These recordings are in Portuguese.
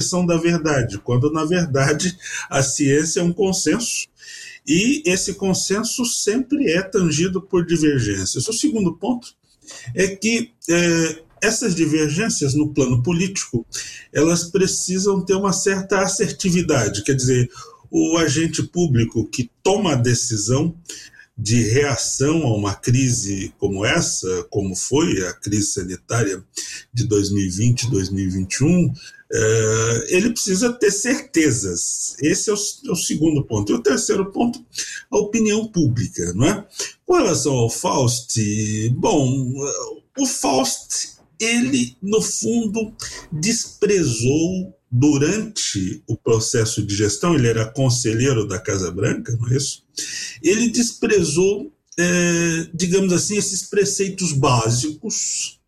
versão da verdade, quando, na verdade, a ciência é um consenso, e esse consenso sempre é tangido por divergências. O segundo ponto é que essas divergências no plano político, elas precisam ter uma certa assertividade, quer dizer, o agente público que toma a decisão de reação a uma crise como essa, como foi a crise sanitária de 2020 e 2021, ele precisa ter certezas. Esse é o segundo ponto. E o terceiro ponto, a opinião pública, não é? Com relação ao Fausti, bom, o Fausti, ele, no fundo, desprezou durante o processo de gestão, ele era conselheiro da Casa Branca, não é isso? Ele desprezou, digamos assim, esses preceitos básicos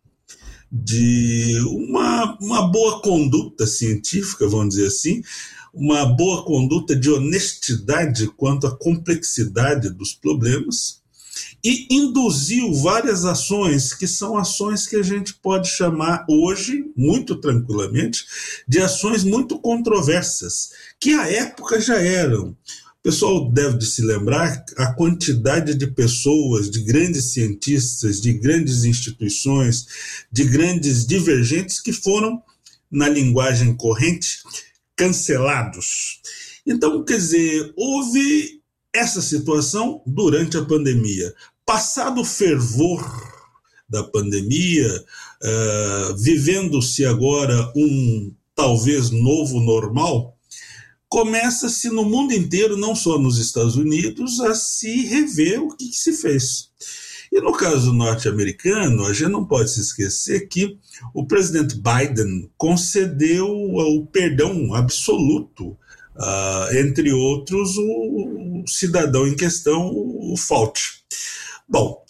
de uma boa conduta científica, vamos dizer assim, uma boa conduta de honestidade quanto à complexidade dos problemas, e induziu várias ações, que são ações que a gente pode chamar hoje, muito tranquilamente, de ações muito controversas, que à época já eram. O pessoal deve de se lembrar a quantidade de pessoas, de grandes cientistas, de grandes instituições, de grandes divergentes que foram, na linguagem corrente, cancelados. Então, quer dizer, houve essa situação durante a pandemia. Passado o fervor da pandemia, vivendo-se agora um talvez novo normal, começa-se no mundo inteiro, não só nos Estados Unidos, a se rever o que se fez. E no caso norte-americano, a gente não pode se esquecer que o presidente Biden concedeu o perdão absoluto, entre outros, o cidadão em questão, o Fauci. Bom,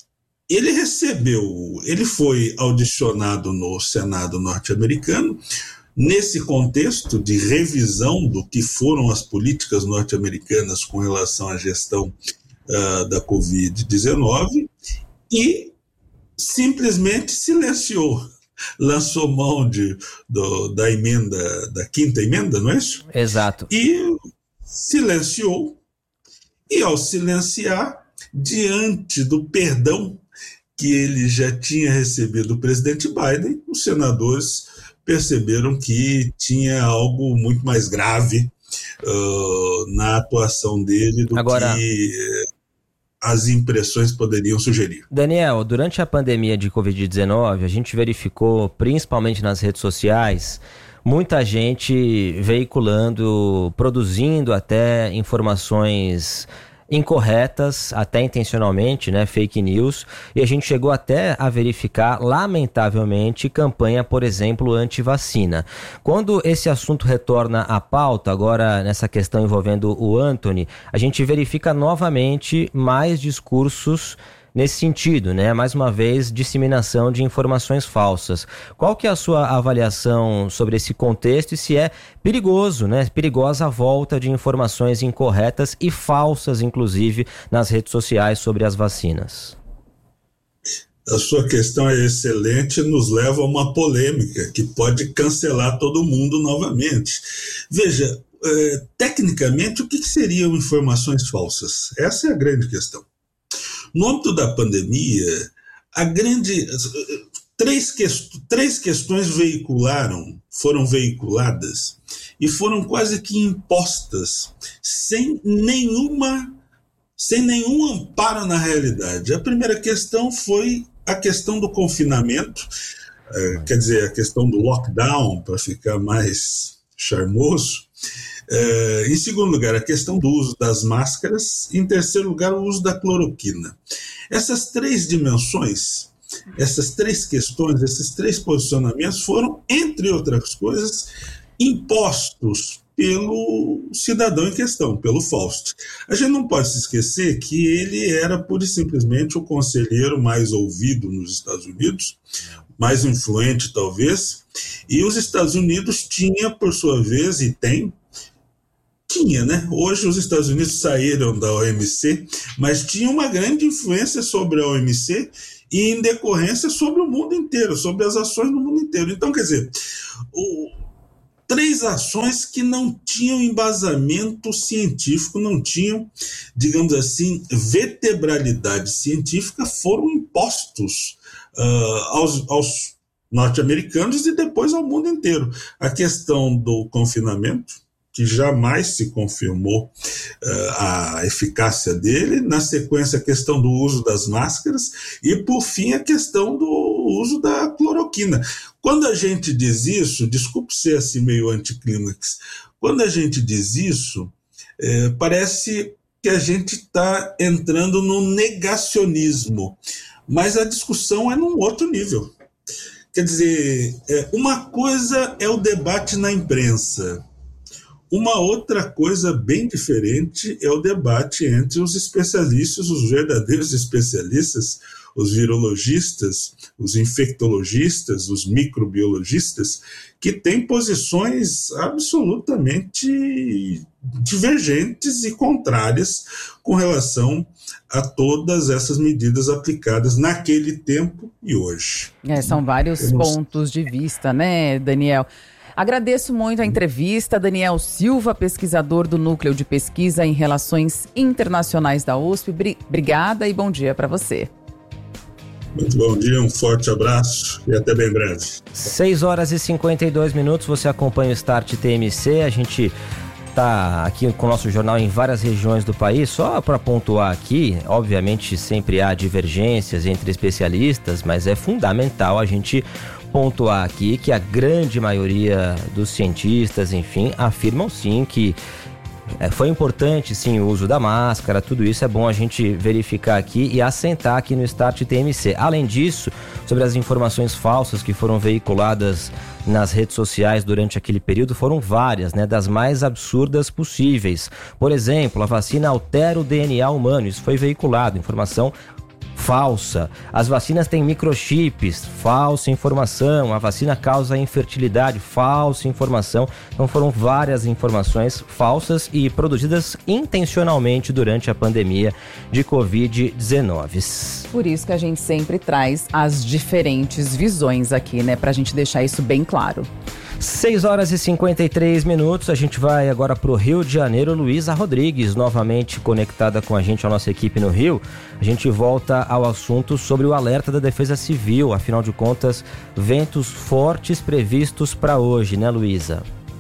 ele foi audicionado no Senado norte-americano, nesse contexto de revisão do que foram as políticas norte-americanas com relação à gestão da Covid-19, e simplesmente silenciou, lançou mão da emenda, da quinta emenda, não é isso? Exato. E silenciou, e ao silenciar, diante do perdão que ele já tinha recebido do presidente Biden, os senadores perceberam que tinha algo muito mais grave na atuação dele do que as impressões poderiam sugerir. Daniel, durante a pandemia de Covid-19, a gente verificou, principalmente nas redes sociais, muita gente veiculando, produzindo até informações incorretas, até intencionalmente, né, fake news, e a gente chegou até a verificar, lamentavelmente, campanha, por exemplo, anti-vacina. Quando esse assunto retorna à pauta, agora nessa questão envolvendo o Anthony, a gente verifica novamente mais discursos nesse sentido, né? Mais uma vez, disseminação de informações falsas. Qual que é a sua avaliação sobre esse contexto e se é perigoso, né? Perigosa a volta de informações incorretas e falsas, inclusive, nas redes sociais sobre as vacinas? A sua questão é excelente e nos leva a uma polêmica que pode cancelar todo mundo novamente. Veja, tecnicamente, o que seriam informações falsas? Essa é a grande questão. No âmbito da pandemia, três questões foram veiculadas e foram quase que impostas, sem nenhum amparo na realidade. A primeira questão foi a questão do confinamento, quer dizer, a questão do lockdown, para ficar mais charmoso. Em segundo lugar, a questão do uso das máscaras. Em terceiro lugar, o uso da cloroquina. Essas três dimensões, essas três questões, esses três posicionamentos foram, entre outras coisas, impostos pelo cidadão em questão, pelo Fauci. A gente não pode se esquecer que ele era pura e simplesmente o conselheiro mais ouvido nos Estados Unidos, mais influente talvez, e os Estados Unidos tinha, por sua vez, e tinha, né? Hoje os Estados Unidos saíram da OMC, mas tinha uma grande influência sobre a OMC e em decorrência sobre o mundo inteiro, sobre as ações no mundo inteiro. Então, quer dizer, 3 ações que não tinham embasamento científico, não tinham, digamos assim, vertebralidade científica, foram impostos aos norte-americanos e depois ao mundo inteiro. A questão do confinamento, que jamais se confirmou a eficácia dele, na sequência a questão do uso das máscaras e, por fim, a questão do uso da cloroquina. Quando a gente diz isso, desculpe ser assim meio anticlímax, quando a gente diz isso, parece que a gente está entrando no negacionismo, mas a discussão é num outro nível. Quer dizer, uma coisa é o debate na imprensa, uma outra coisa bem diferente é o debate entre os especialistas, os verdadeiros especialistas, os virologistas, os infectologistas, os microbiologistas, que têm posições absolutamente divergentes e contrárias com relação a todas essas medidas aplicadas naquele tempo e hoje. São vários pontos de vista, né, Daniel? Agradeço muito a entrevista. Daniel Silva, pesquisador do Núcleo de Pesquisa em Relações Internacionais da USP. Obrigada e bom dia para você. Muito bom dia, um forte abraço e até bem breve. 6h52, você acompanha o Start TMC, a gente está aqui com o nosso jornal em várias regiões do país. Só para pontuar aqui, obviamente sempre há divergências entre especialistas, mas é fundamental a gente pontuar aqui que a grande maioria dos cientistas, enfim, afirmam sim que foi importante sim o uso da máscara, tudo isso é bom a gente verificar aqui e assentar aqui no Start TMC. Além disso, sobre as informações falsas que foram veiculadas nas redes sociais durante aquele período, foram várias, né, das mais absurdas possíveis. Por exemplo, a vacina altera o DNA humano, isso foi veiculado, informação falsa. As vacinas têm microchips, falsa informação. A vacina causa infertilidade, falsa informação. Então foram várias informações falsas e produzidas intencionalmente durante a pandemia de Covid-19. Por isso que a gente sempre traz as diferentes visões aqui, né? Pra gente deixar isso bem claro. 6h53, a gente vai agora para o Rio de Janeiro. Luísa Rodrigues, novamente conectada com a gente, a nossa equipe no Rio. A gente volta ao assunto sobre o alerta da Defesa Civil. Afinal de contas, ventos fortes previstos para hoje, né, Luísa?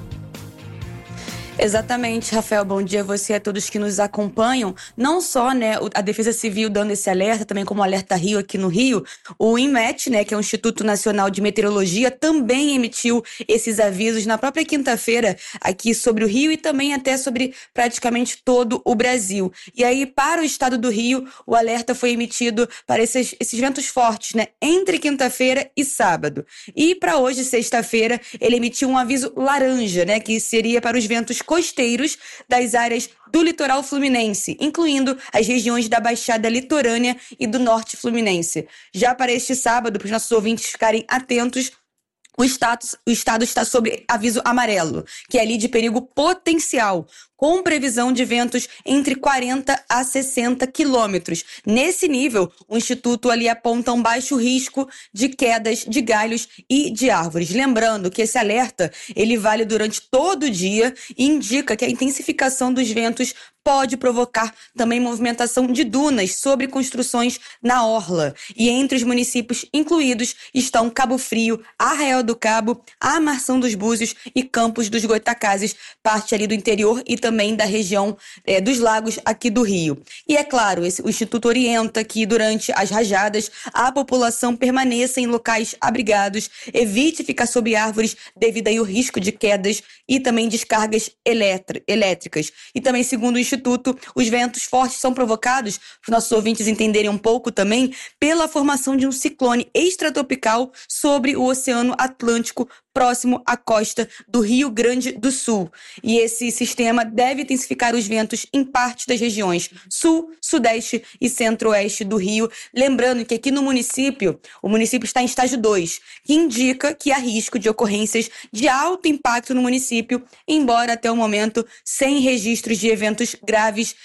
Exatamente, Rafael, bom dia a você e a todos que nos acompanham. Não só, né, a Defesa Civil dando esse alerta, também como o Alerta Rio aqui no Rio, o INMET, né, que é o Instituto Nacional de Meteorologia, também emitiu esses avisos na própria quinta-feira aqui sobre o Rio e também até sobre praticamente todo o Brasil. E aí, para o estado do Rio, o alerta foi emitido para esses ventos fortes, né, entre quinta-feira e sábado. E para hoje, sexta-feira, ele emitiu um aviso laranja, né, que seria para os ventos costeiros das áreas do litoral fluminense, incluindo as regiões da Baixada Litorânea e do Norte Fluminense. Já para este sábado, para os nossos ouvintes ficarem atentos, o estado está sob aviso amarelo, que é ali de perigo potencial, com previsão de ventos entre 40 a 60 quilômetros. Nesse nível, o Instituto ali aponta um baixo risco de quedas de galhos e de árvores. Lembrando que esse alerta, ele vale durante todo o dia e indica que a intensificação dos ventos pode provocar também movimentação de dunas sobre construções na orla. E entre os municípios incluídos estão Cabo Frio, Arraial do Cabo, Amarção dos Búzios e Campos dos Goitacazes, parte ali do interior e também da região dos lagos aqui do Rio. E é claro, o Instituto orienta que durante as rajadas a população permaneça em locais abrigados, evite ficar sob árvores devido aí ao risco de quedas e também descargas elétricas. E também, segundo o Instituto, os ventos fortes são provocados, para os nossos ouvintes entenderem um pouco também, pela formação de um ciclone extratropical sobre o Oceano Atlântico próximo à costa do Rio Grande do Sul. E esse sistema deve intensificar os ventos em parte das regiões sul, sudeste e centro-oeste do Rio. Lembrando que aqui no município, o município está em estágio 2, que indica que há risco de ocorrências de alto impacto no município, embora até o momento sem registros de eventos graves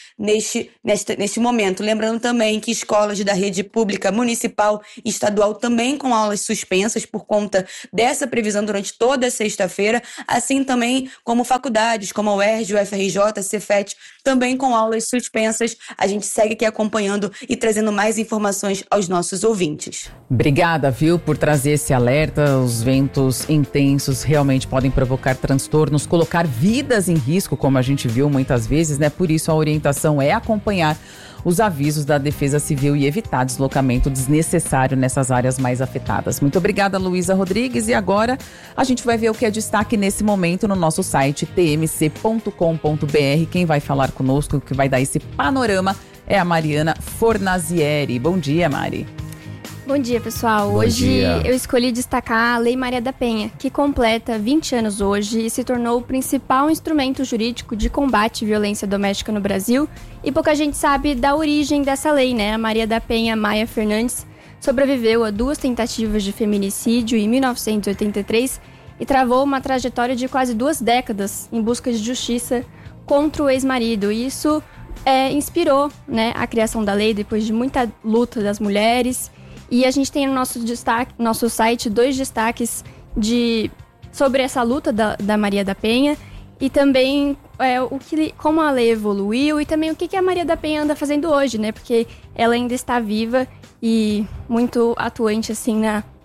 neste momento. Lembrando também que escolas da rede pública municipal e estadual também com aulas suspensas por conta dessa previsão durante durante toda a sexta-feira, assim também como faculdades, como a UERJ, o FRJ, Cefet, também com aulas suspensas. A gente segue aqui acompanhando e trazendo mais informações aos nossos ouvintes. Obrigada, viu, por trazer esse alerta. Os ventos intensos realmente podem provocar transtornos, colocar vidas em risco, como a gente viu muitas vezes, né? Por isso a orientação é acompanhar os avisos da Defesa Civil e evitar deslocamento desnecessário nessas áreas mais afetadas. Muito obrigada, Luísa Rodrigues. E agora a gente vai ver o que é destaque nesse momento no nosso site tmc.com.br. Quem vai falar conosco, que vai dar esse panorama, é a Mariana Fornazieri. Bom dia, Mari. Bom dia, pessoal. Hoje eu escolhi destacar a Lei Maria da Penha, que completa 20 anos hoje e se tornou o principal instrumento jurídico de combate à violência doméstica no Brasil. E pouca gente sabe da origem dessa lei, né? A Maria da Penha Maia Fernandes sobreviveu a 2 tentativas de feminicídio em 1983 e travou uma trajetória de quase 2 décadas em busca de justiça contra o ex-marido. E isso inspirou, né, a criação da lei depois de muita luta das mulheres. E a gente tem no nosso site 2 destaques sobre essa luta da Maria da Penha e também como a lei evoluiu e também o que a Maria da Penha anda fazendo hoje, né? Porque ela ainda está viva e muito atuante, assim,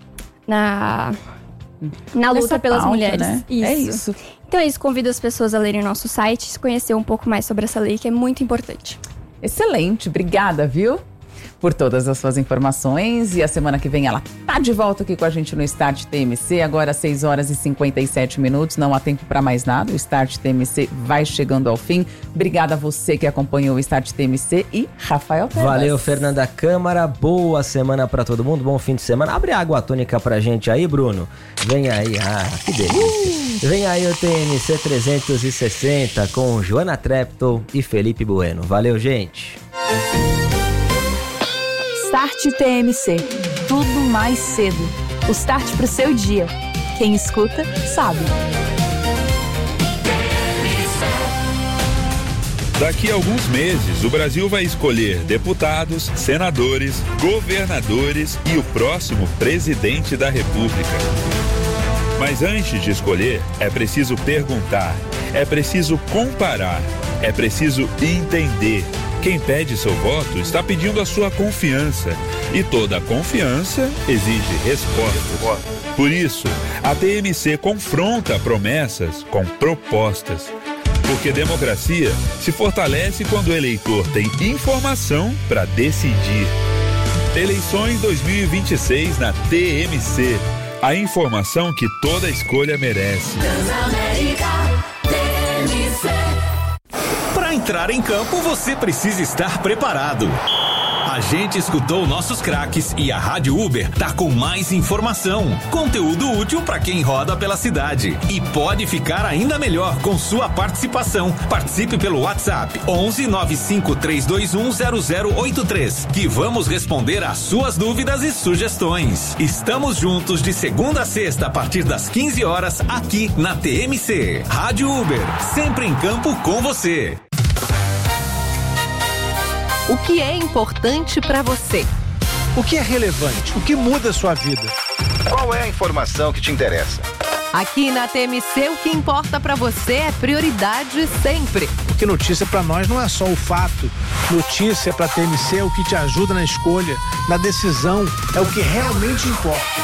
na luta pelas pauta, mulheres. Né? Isso. É isso. Então é isso, convido as pessoas a lerem o nosso site, conhecer um pouco mais sobre essa lei, que é muito importante. Excelente, obrigada, viu? Por todas as suas informações. E a semana que vem ela tá de volta aqui com a gente no Start TMC, agora às 6h57. Não há tempo para mais nada, o Start TMC vai chegando ao fim. Obrigada a você que acompanhou o Start TMC e Rafael Tebas. Valeu, Fernanda Câmara, boa semana para todo mundo, bom fim de semana. Abre água tônica pra gente aí, Bruno. Vem aí, que delícia. Vem aí o TMC 360 com Joana Treptow e Felipe Bueno. Valeu, gente. Start TMC. Tudo mais cedo. O start pro seu dia. Quem escuta, sabe. Daqui a alguns meses, o Brasil vai escolher deputados, senadores, governadores e o próximo presidente da República. Mas antes de escolher, é preciso perguntar, é preciso comparar, é preciso entender. Quem pede seu voto está pedindo a sua confiança. E toda confiança exige respostas. Por isso, a TMC confronta promessas com propostas. Porque democracia se fortalece quando o eleitor tem informação para decidir. Eleições 2026 na TMC. A informação que toda escolha merece. Para entrar em campo, você precisa estar preparado. A gente escutou nossos craques e a Rádio Uber tá com mais informação, conteúdo útil para quem roda pela cidade. E pode ficar ainda melhor com sua participação. Participe pelo WhatsApp 11 95 321 0083, que vamos responder às suas dúvidas e sugestões. Estamos juntos de segunda a sexta a partir das 15 horas aqui na TMC. Rádio Uber, sempre em campo com você. O que é importante para você? O que é relevante? O que muda a sua vida? Qual é a informação que te interessa? Aqui na TMC, o que importa para você é prioridade sempre. Porque notícia para nós não é só o fato. Notícia para a TMC é o que te ajuda na escolha, na decisão, é o que realmente importa.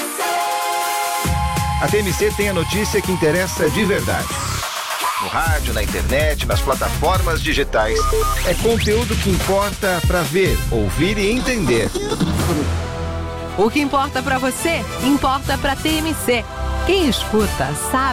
A TMC tem a notícia que interessa de verdade. No rádio, na internet, nas plataformas digitais. É conteúdo que importa para ver, ouvir e entender. O que importa para você, importa para TMC. Quem escuta, sabe.